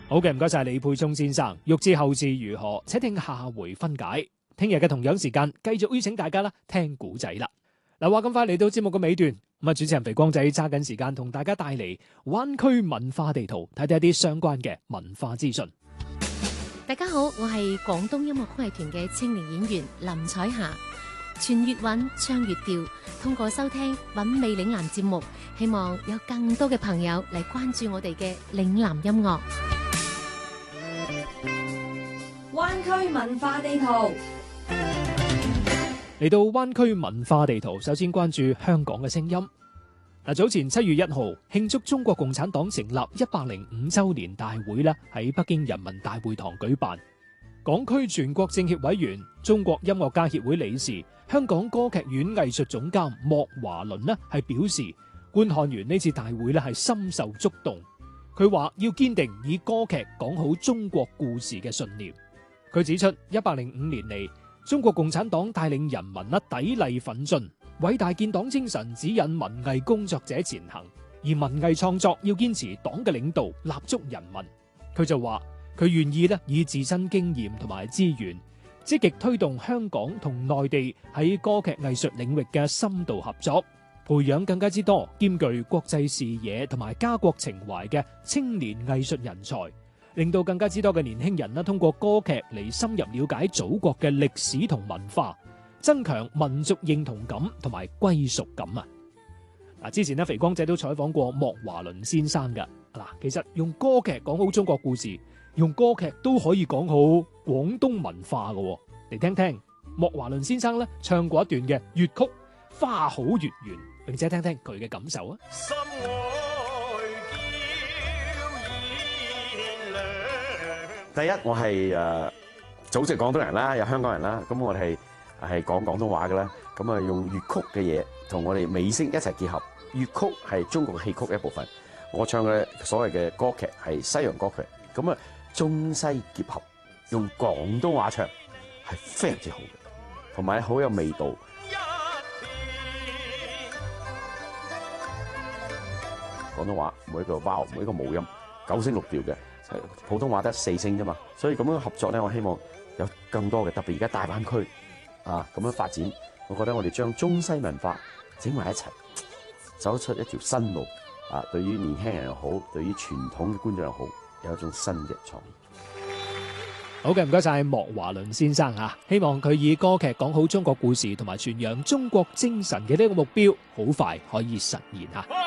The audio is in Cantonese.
好嘅，唔該晒李沛聰先生。欲知後事如何，且聽下回分解。聽日嘅同樣時間，繼續邀請大家啦聽古仔啦。嗱，話咁快嚟到節目嘅尾段，咁啊，主持人肥光仔揸緊時間同大家帶嚟灣區文化地圖，睇睇一啲相關嘅文化資訊。 大家好，我係廣東音樂曲藝團嘅青年演員林彩霞。傳粵韻，唱粵調，通過收聽韻味嶺南節目，希望有更多嘅朋友嚟關注我哋嘅嶺南音樂。 灣區文化地圖。 嚟到灣區文化地圖，首先關注香港嘅聲音。嗱，早前7月1號慶祝中國共產黨成立105週年大會啦，喺北京人民大會堂舉辦。港區全國政協委員、中國音樂家協會理事、香港歌劇院藝術總監莫華倫呢係表示，觀看完呢次大會呢係深受觸動。佢話要堅定以歌劇講好中國故事嘅信念。佢指出，105年嚟，中國共產黨帶領人民砥礪奮進，偉大建黨精神指引文藝工作者前行，而文藝創作要堅持黨嘅領導，立足人民。佢就話佢願意以自身經驗同埋資源，積極推動香港同內地喺歌劇藝術領域嘅深度合作，培養更加之多兼具國際視野同埋家國情懷嘅青年藝術人才，令到更加之多嘅年輕人通過歌劇嚟深入了解祖國嘅歷史同文化，增強民族認同感同埋歸屬感啊！嗱，之前肥光仔都採訪過莫華倫先生噶。嗱，其實用歌劇講好中國故事，用歌劇都可以講好廣東文化噶。嚟聽聽莫華倫先生唱過一段嘅粵曲《花好月圓》，並且聽聽佢嘅感受啊！ 第一，我係祖籍廣東人啦，有香港人啦，咁我哋係講廣東話嘅啦，咁啊用粵曲嘅嘢同我哋美聲一齊結合。粵曲係中國戲曲嘅一部分，我唱嘅所謂嘅歌劇係西洋歌劇，咁啊中西結合，用廣東話唱係非常之好嘅，同埋好有味道。廣東話每一個 vowel 每一個母音9聲6調嘅。普通話得4聲啫嘛，所以咁樣合作咧，我希望有更多嘅，特別而家大灣區咁樣發展，我覺得我哋將中西文化整埋一齊，走出一條新路對於年輕人又好，對於傳統嘅觀眾又好，有一種新嘅創意。 好嘅，唔該晒莫華倫先生啊，希望佢以歌劇講好中國故事同埋傳揚中國精神嘅呢個目標，好快可以實現啊！